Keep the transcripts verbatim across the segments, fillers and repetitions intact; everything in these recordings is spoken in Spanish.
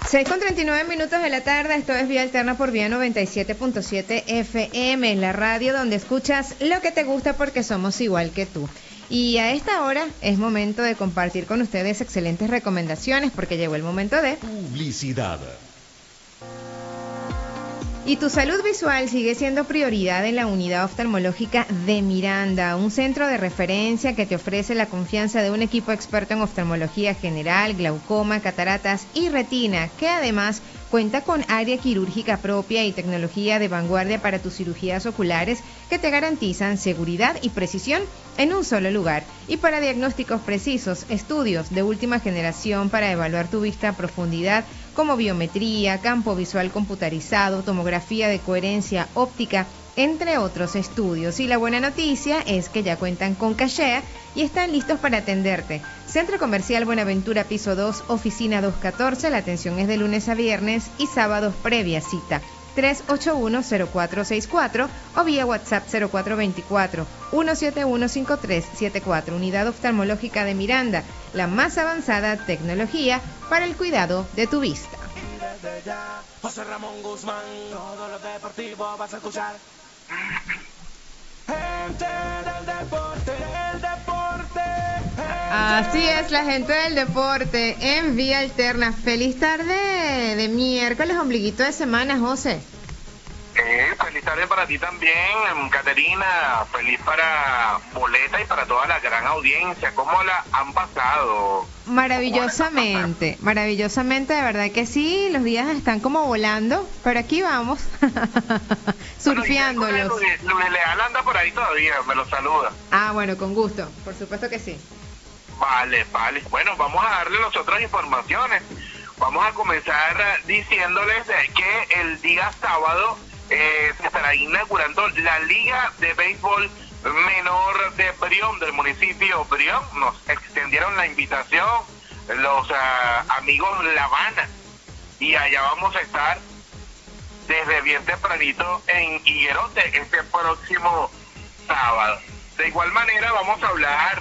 seis con treinta y nueve minutos de la tarde, esto es Vía Alterna por Vía noventa y siete punto siete F M, la radio donde escuchas lo que te gusta porque somos igual que tú. Y a esta hora es momento de compartir con ustedes excelentes recomendaciones porque llegó el momento de... Publicidad. Y tu salud visual sigue siendo prioridad en la unidad oftalmológica de Miranda, un centro de referencia que te ofrece la confianza de un equipo experto en oftalmología general, glaucoma, cataratas y retina, que además cuenta con área quirúrgica propia y tecnología de vanguardia para tus cirugías oculares que te garantizan seguridad y precisión en un solo lugar. Y para diagnósticos precisos, estudios de última generación para evaluar tu vista a profundidad, como biometría, campo visual computarizado, tomografía de coherencia óptica, entre otros estudios. Y la buena noticia es que ya cuentan con cachea y están listos para atenderte. Centro Comercial Buenaventura, piso dos, oficina doscientos catorce. La atención es de lunes a viernes y sábados previa cita. tres ocho uno, cero cuatro seis cuatro o vía WhatsApp cero cuatro dos cuatro, uno siete uno, cinco tres siete cuatro. Unidad Oftalmológica de Miranda, la más avanzada tecnología para el cuidado de tu vista. José Ramón Guzmán, todo lo deportivo vas a escuchar. Gente del deporte, el deporte. Así es, la gente del deporte en Vía Alterna. Feliz tarde de miércoles, ombliguito de semana, José. Eh, feliz tarde para ti también, Caterina. Feliz para Boleta y para toda la gran audiencia. ¿Cómo la han pasado? Maravillosamente, maravillosamente, de verdad que sí. Los días están como volando, pero aquí vamos, surfeándolos. Bueno, Luis, Luis Leal anda por ahí todavía, me lo saluda. Ah, bueno, con gusto, por supuesto que sí. Vale, vale. Bueno, vamos a darle nosotros informaciones. Vamos a comenzar diciéndoles que el día sábado eh, se estará inaugurando la Liga de Béisbol Menor de Brión, del municipio Brión. Nos extendieron la invitación los uh, amigos La Habana y allá vamos a estar desde bien tempranito en Higuerote este próximo sábado. De igual manera vamos a hablar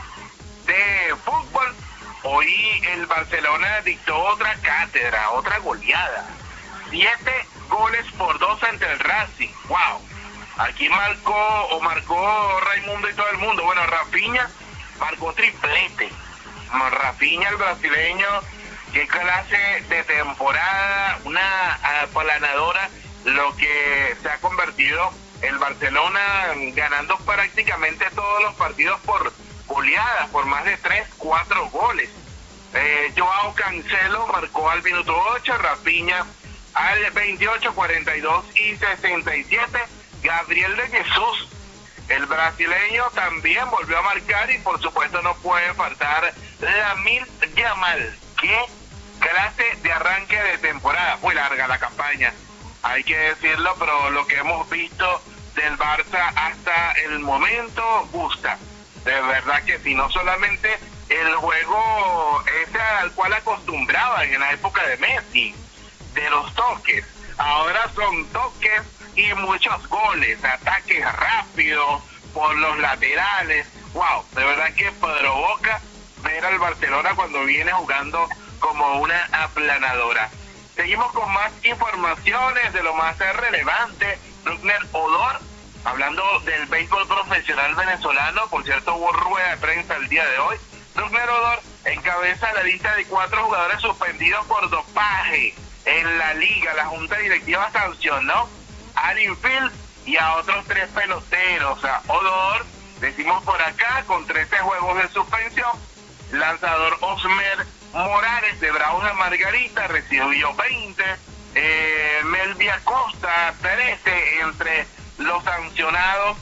de fútbol. Hoy el Barcelona dictó otra cátedra, otra goleada. Siete goles por dos ante el Racing. ¡Wow! Aquí marcó, o marcó Raimundo y todo el mundo. Bueno, Rafinha marcó triplete. Rafinha, el brasileño, qué clase de temporada, una aplanadora, lo que se ha convertido el Barcelona, ganando prácticamente todos los partidos por goleadas, por más de tres, cuatro goles. Eh, Joao Cancelo marcó al minuto ocho, Rafinha al veintiocho, cuarenta y dos y sesenta y siete. Gabriel de Jesús, el brasileño, también volvió a marcar y por supuesto no puede faltar Lamine Yamal. Qué clase de arranque de temporada. Fue larga la campaña, hay que decirlo, pero lo que hemos visto del Barça hasta el momento gusta. De verdad que sí, no solamente el juego ese al cual acostumbraban en la época de Messi, de los toques, ahora son toques y muchos goles, ataques rápidos por los laterales. Wow, de verdad que provoca ver al Barcelona cuando viene jugando como una aplanadora. Seguimos con más informaciones de lo más relevante. Bruckner Odor, hablando del béisbol profesional venezolano, por cierto hubo rueda de prensa el día de hoy. Bruckner Odor encabeza la lista de cuatro jugadores suspendidos por dopaje en la liga. La junta directiva sancionó al infield y a otros tres peloteros. A Odor, decimos por acá, con trece juegos de suspensión. Lanzador Osmer Morales de Bravos de Margarita recibió veinte. Eh, Melvia Costa, trece entre los sancionados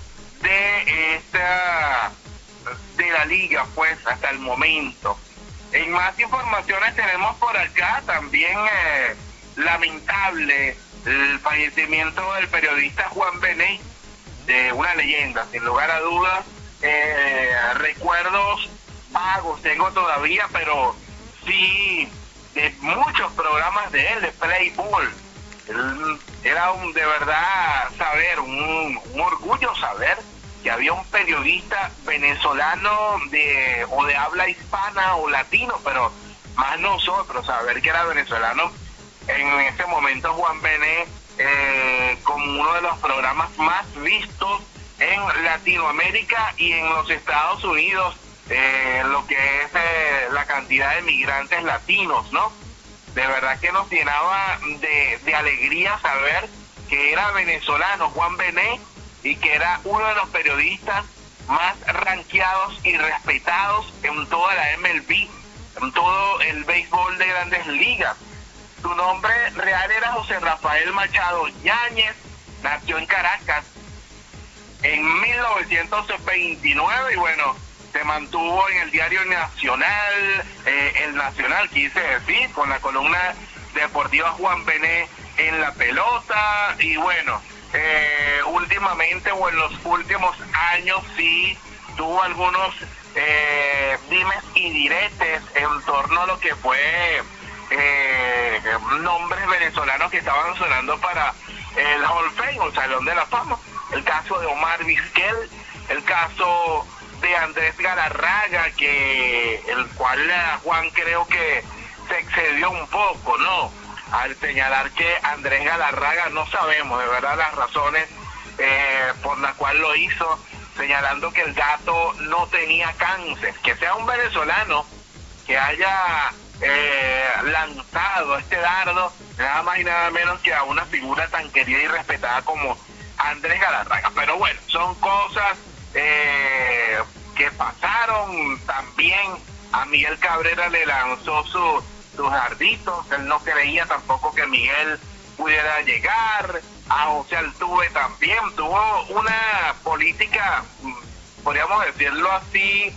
de esta de la liga, pues, hasta el momento. En más informaciones tenemos por acá también eh, lamentable el fallecimiento del periodista Juan Benet, de una leyenda, sin lugar a dudas. Eh, recuerdos vagos tengo todavía, pero sí de muchos programas de él, de Play Ball. Él, era un, de verdad, saber, un, un orgullo saber que había un periodista venezolano de o de habla hispana o latino, pero más nosotros, saber que era venezolano, en ese momento Juan Bené eh, como uno de los programas más vistos en Latinoamérica y en los Estados Unidos, eh, lo que es eh, la cantidad de migrantes latinos, ¿no? De verdad que nos llenaba de, de alegría saber que era venezolano Juan Bené y que era uno de los periodistas más rankeados y respetados en toda la M L B, en todo el béisbol de Grandes Ligas. Su nombre real era José Rafael Machado Yáñez, nació en Caracas en mil novecientos veintinueve y bueno, se mantuvo en el diario Nacional, eh, el Nacional quise decir, con la columna deportiva Juan Bené en la pelota y bueno, eh, últimamente o en los últimos años sí tuvo algunos eh, dimes y diretes en torno a lo que fue eh, nombres venezolanos que estaban sonando para el Hall of Fame, el Salón de la Fama. El caso de Omar Vizquel, el caso de Andrés Galarraga, que el cual uh, Juan creo que se excedió un poco, ¿no? Al señalar que Andrés Galarraga, no sabemos de verdad las razones eh, por las cuales lo hizo, señalando que el gato no tenía cáncer, que sea un venezolano que haya eh, lanzado este dardo, nada más y nada menos que a una figura tan querida y respetada como Andrés Galarraga. Pero bueno, son cosas eh, que pasaron. También a Miguel Cabrera le lanzó su, sus darditos, él no creía tampoco que Miguel pudiera llegar. A José Altuve también tuvo una política, podríamos decirlo así,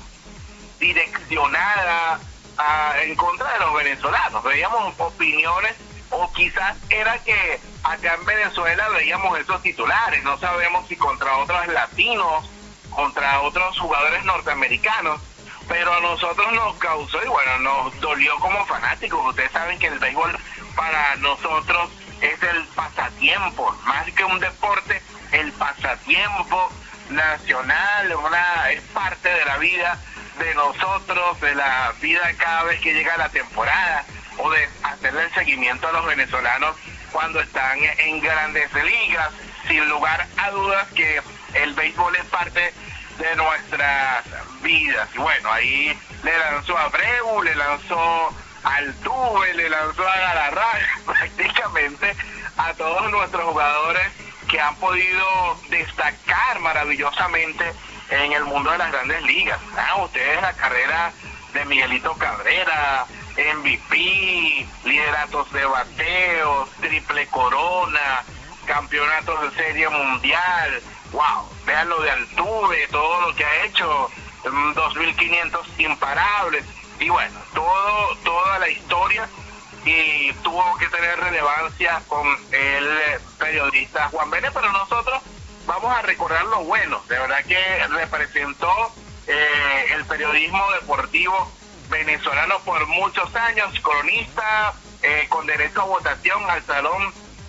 direccionada a, en contra de los venezolanos. Veíamos opiniones, o quizás era que acá en Venezuela veíamos esos titulares, no sabemos si contra otros latinos, contra otros jugadores norteamericanos, pero a nosotros nos causó, y bueno, nos dolió como fanáticos. Ustedes saben que el béisbol para nosotros es el pasatiempo, más que un deporte, el pasatiempo nacional, una, es parte de la vida de nosotros, de la vida cada vez que llega la temporada, o de hacerle el seguimiento a los venezolanos cuando están en Grandes Ligas. Sin lugar a dudas que el béisbol es parte de nuestras vidas. Y bueno, ahí le lanzó a Abreu, le lanzó a Altuve, le lanzó a Galarraga, prácticamente a todos nuestros jugadores que han podido destacar maravillosamente en el mundo de las Grandes Ligas. Ah, ustedes la carrera de Miguelito Cabrera, M V P, lideratos de bateos, triple corona, campeonatos de serie mundial. Wow, vean lo de Altuve, todo lo que ha hecho, dos mil quinientos imparables, y bueno, todo toda la historia, y tuvo que tener relevancia con el periodista Juan Bené, pero nosotros vamos a recordar lo bueno. De verdad que representó eh, el periodismo deportivo venezolano por muchos años, cronista eh, con derecho a votación al Salón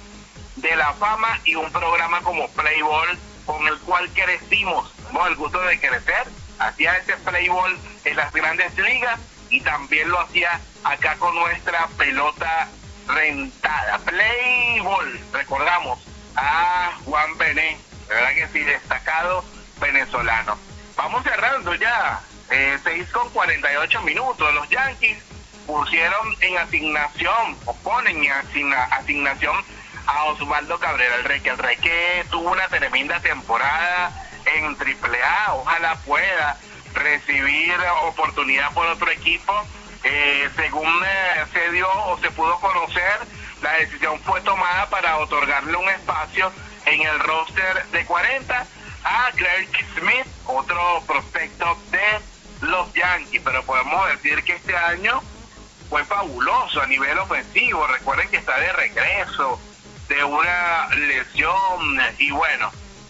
de la Fama, y un programa como Play Ball con el cual crecimos, ¿no? El gusto de crecer, hacía ese Play Ball en las Grandes Ligas y también lo hacía acá con nuestra pelota rentada. Play Ball, recordamos a Juan Bené, de verdad que sí, destacado venezolano. Vamos cerrando ya, eh, seis con cuarenta y ocho minutos. Los Yankees pusieron en asignación, o ponen en asigna, asignación a Osvaldo Cabrera, el Rey, que el Rey que tuvo una tremenda temporada en triple A, ojalá pueda recibir oportunidad por otro equipo. Eh, según eh, se dio o se pudo conocer, la decisión fue tomada para otorgarle un espacio en el roster de cuarenta a Craig Smith, otro prospecto de los Yankees, pero podemos decir que este año fue fabuloso a nivel ofensivo. Recuerden que está de regreso de una lesión, y bueno,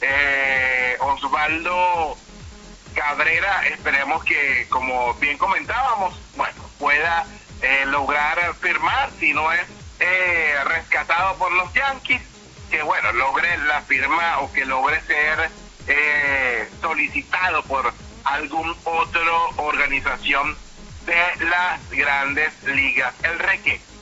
eh, Osvaldo Cabrera, esperemos que, como bien comentábamos, bueno, pueda eh, lograr firmar, si no es eh, rescatado por los Yankees, que bueno, logre la firma o que logre ser eh, solicitado por algún otro organización de las Grandes Ligas. El Reque,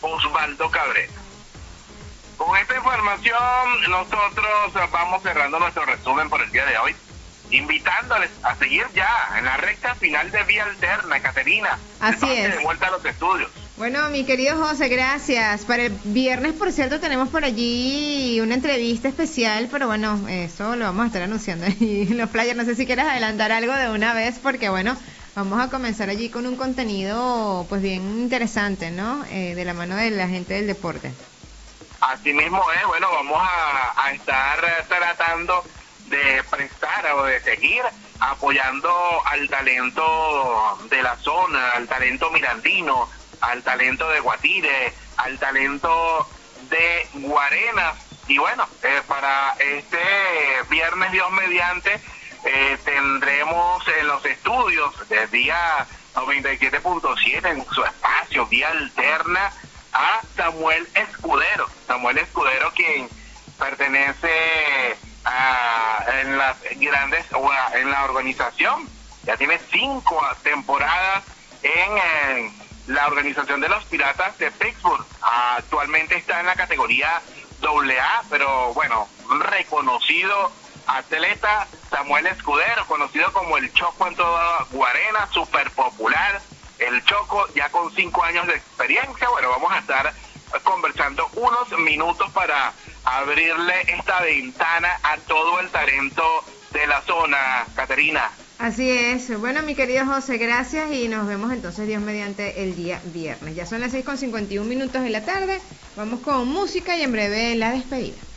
Osvaldo Cabrera. Con esta información nosotros vamos cerrando nuestro resumen por el día de hoy, invitándoles a seguir ya en la recta final de Vía Alterna, Caterina. Así es. De vuelta a los estudios. Bueno, mi querido José, gracias. Para el viernes, por cierto, tenemos por allí una entrevista especial, pero bueno, eso lo vamos a estar anunciando allí en los flyers. No sé si quieres adelantar algo de una vez, porque bueno, vamos a comenzar allí con un contenido pues bien interesante, ¿no? Eh, de la mano de la gente del deporte. Así mismo es, bueno, vamos a, a estar tratando de prestar o de seguir apoyando al talento de la zona, al talento mirandino, al talento de Guatire, al talento de Guarenas. Y bueno, eh, para este viernes, Dios mediante, eh, tendremos en los estudios de Vía noventa y siete punto siete en su espacio Vía Alterna a Samuel Escudero. Samuel Escudero, quien pertenece a, en las grandes, o a, en la organización, ya tiene cinco temporadas en, en la organización de los Piratas de Pittsburgh. Actualmente está en la categoría doble A, pero bueno, reconocido atleta Samuel Escudero, conocido como el Choco en toda Guarena, súper popular. El Choco, ya con cinco años de experiencia. Bueno, vamos a estar conversando unos minutos para abrirle esta ventana a todo el talento de la zona, Caterina. Así es. Bueno, mi querido José, gracias y nos vemos entonces, Dios mediante, el día viernes. Ya son las seis con cincuenta y un minutos de la tarde. Vamos con música y en breve la despedida.